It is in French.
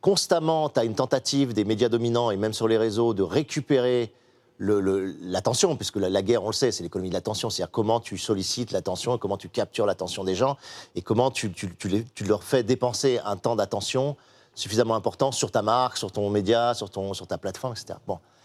constamment, tu as une tentative des médias dominants et même sur les réseaux de récupérer l'attention, puisque la guerre, on le sait, c'est l'économie de l'attention, c'est-à-dire comment tu sollicites l'attention, comment tu captures l'attention des gens et comment tu leur fais dépenser un temps d'attention suffisamment important sur ta marque, sur ton média, sur ta plateforme, etc. Bon.